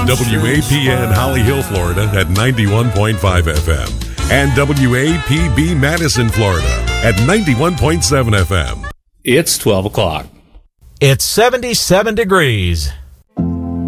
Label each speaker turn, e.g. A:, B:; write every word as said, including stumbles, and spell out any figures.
A: W A P N Holly Hill, Florida at ninety-one point five F M and W A P B Madison, Florida at ninety-one point seven F M.
B: It's twelve o'clock.
C: It's seventy-seven degrees.